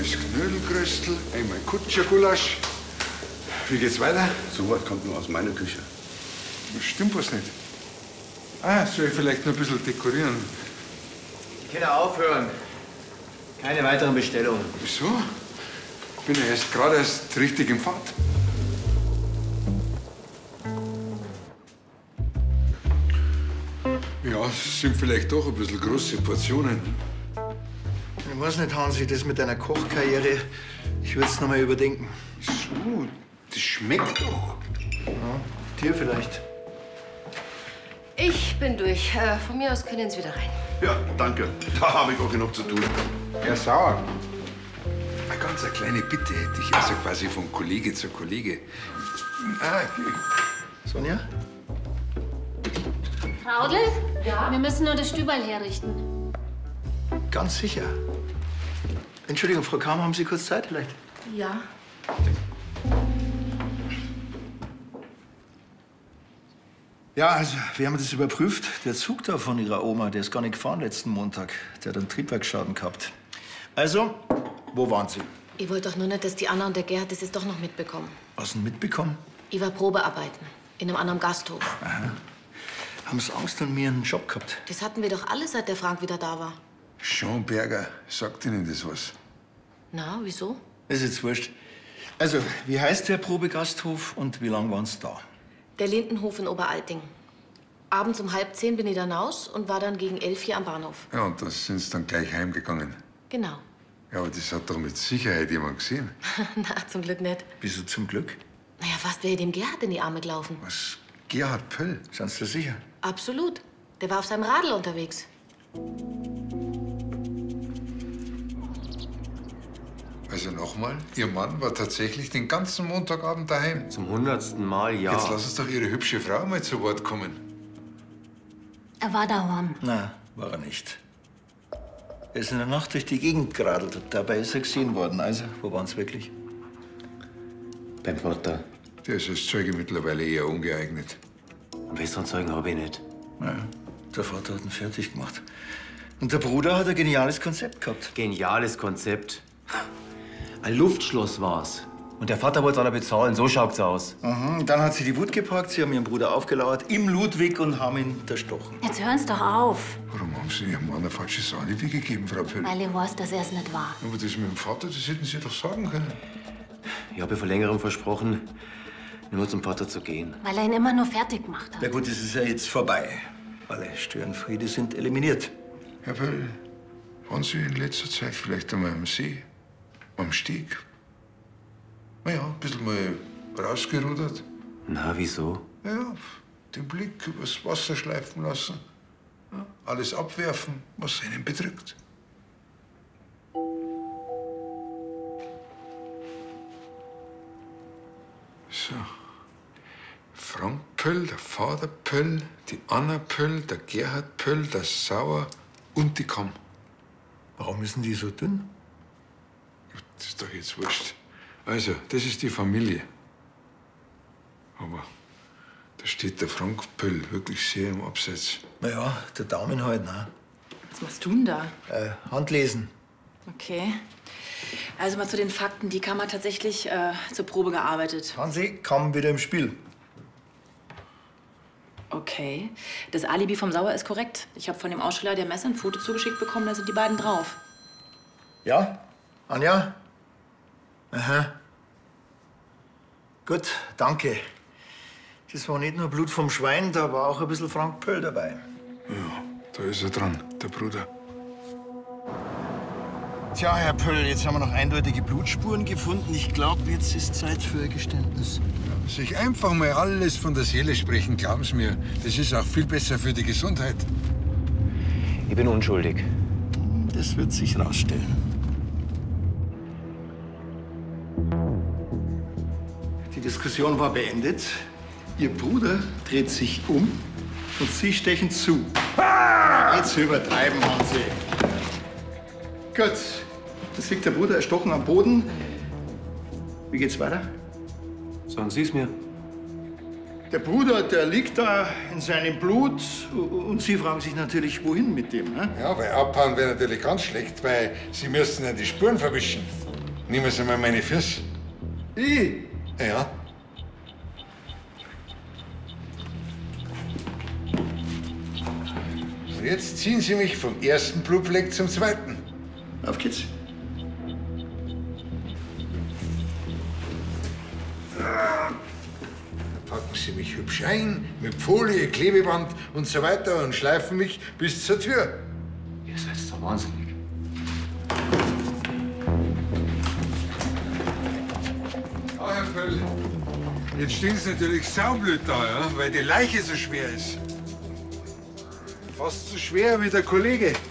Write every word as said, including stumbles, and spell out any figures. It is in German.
das Knödelgröstel, einmal Kutschergulasch. Wie geht's weiter? So was kommt nur aus meiner Küche. Stimmt was nicht. Ah, soll ich vielleicht noch ein bisschen dekorieren? Ich kann ja aufhören. Keine weiteren Bestellungen. Wieso? Ich bin ja erst gerade erst richtig im Fahrt. Ja, es sind vielleicht doch ein bisschen große Portionen. Ich weiß nicht, Hansi, das mit deiner Kochkarriere, ich würde es noch mal überdenken. So, das schmeckt doch. Ja, dir vielleicht. Ich bin durch. Äh, von mir aus können Sie wieder rein. Ja, danke. Da habe ich auch genug zu tun. Herr Sauer, eine ganz eine kleine Bitte hätte ich, also quasi von Kollege zu Kollege. Ah, okay. Sonja? Traudl? Ja? Wir müssen nur das Stüberl herrichten. Ganz sicher. Entschuldigung, Frau Kamm, haben Sie kurz Zeit vielleicht? Ja. Ja, also, wir haben das überprüft. Der Zug da von Ihrer Oma, der ist gar nicht gefahren letzten Montag. Der hat einen Triebwerksschaden gehabt. Also, wo waren Sie? Ich wollte doch nur nicht, dass die Anna und der Gerhard das jetzt doch noch mitbekommen. Was denn mitbekommen? Ich war Probearbeiten. In einem anderen Gasthof. Aha. Haben Sie Angst um mir einen Job gehabt? Das hatten wir doch alle, seit der Frank wieder da war. Jean Berger, sagt Ihnen das was? Na, wieso? Ist jetzt wurscht. Also, wie heißt der Probegasthof und wie lange waren Sie da? Der Lindenhof in Oberalting. Abends um halb zehn bin ich dann aus und war dann gegen elf hier am Bahnhof. Ja, und da sind Sie dann gleich heimgegangen. Genau. Ja, aber das hat doch mit Sicherheit jemand gesehen. Na, zum Glück nicht. Wieso zum Glück? Naja, fast wäre ich dem Gerhard in die Arme gelaufen. Was? Gerhard Pöll? Sind Sie da sicher? Absolut. Der war auf seinem Radl unterwegs. Also nochmal, Ihr Mann war tatsächlich den ganzen Montagabend daheim. Zum hundertsten Mal, ja. Jetzt lass uns doch Ihre hübsche Frau mal zu Wort kommen. Er war daheim. Na, war er nicht. Er ist in der Nacht durch die Gegend geradelt und dabei ist er gesehen worden. Also, wo waren Sie wirklich? Beim Vater. Der ist als Zeuge mittlerweile eher ungeeignet. Einen besseren Zeugen habe ich nicht. Ja, der Vater hat ihn fertig gemacht. Und der Bruder hat ein geniales Konzept gehabt. Geniales Konzept. Ein Luftschloss war's. Und der Vater wollte es alle bezahlen. So schaut's aus. Mhm, dann hat sie die Wut gepackt, sie haben ihren Bruder aufgelauert im Ludwig und haben ihn erstochen. Jetzt hören Sie doch auf. Warum haben Sie Ihrem Mann ein falsches Alibi gegeben, Frau Pöll? Weil ich weiß, dass er es nicht war. Aber das mit dem Vater, das hätten Sie doch sagen können. Ich habe vor längerem versprochen, nur zum Vater zu gehen. Weil er ihn immer nur fertig gemacht hat. Ja gut, es ist ja jetzt vorbei. Alle Störenfriede sind eliminiert. Herr Pöll, waren Sie in letzter Zeit vielleicht einmal am See? Am Steg? Na ja, ein bisschen mal rausgerudert. Na, wieso? Ja, den Blick übers Wasser schleifen lassen. Ja, alles abwerfen, was einen bedrückt. So. Frank Pöll, der Vater Pöll, die Anna Pöll, der Gerhard Pöll, der Sauer und die Kamm. Warum ist denn die so dünn? Das ist doch jetzt wurscht. Also, das ist die Familie. Aber da steht der Frank Pöll wirklich sehr im Abseits. Na ja, der Daumen halt, ne? Was machst du denn da? Äh, Handlesen. Okay. Also mal zu den Fakten. Die Kammer hat tatsächlich äh, zur Probe gearbeitet. Hansi kam wieder im Spiel. Okay. Das Alibi vom Sauer ist korrekt. Ich habe von dem Aussteller der Messe ein Foto zugeschickt bekommen, da sind die beiden drauf. Ja? Anja? Aha. Gut, danke. Das war nicht nur Blut vom Schwein, da war auch ein bisschen Frank Pöll dabei. Ja, da ist er dran, der Bruder. Tja, Herr Pöll, jetzt haben wir noch eindeutige Blutspuren gefunden. Ich glaube, jetzt ist Zeit für ein Geständnis. Sich einfach mal alles von der Seele sprechen, glauben Sie mir. Das ist auch viel besser für die Gesundheit. Ich bin unschuldig. Das wird sich rausstellen. Die Diskussion war beendet. Ihr Bruder dreht sich um und Sie stechen zu. Ah! Jetzt übertreiben, Hansi. Gut. Das liegt der Bruder erstochen am Boden. Wie geht's weiter? Sagen Sie es mir. Der Bruder, der liegt da in seinem Blut. Und Sie fragen sich natürlich, wohin mit dem, ne? Ja, weil abhauen wäre natürlich ganz schlecht, weil Sie müssten ja die Spuren verwischen. Nehmen Sie mal meine Füße. Ich? Ja. Und jetzt ziehen Sie mich vom ersten Blutfleck zum zweiten. Auf geht's. Packen Sie mich hübsch ein, mit Folie, Klebeband und so weiter und schleifen mich bis zur Tür. Ihr seid doch wahnsinnig. Ah, Herr Pöll, jetzt stehen Sie natürlich saublöd da, ja? Weil die Leiche so schwer ist. Fast so schwer wie der Kollege.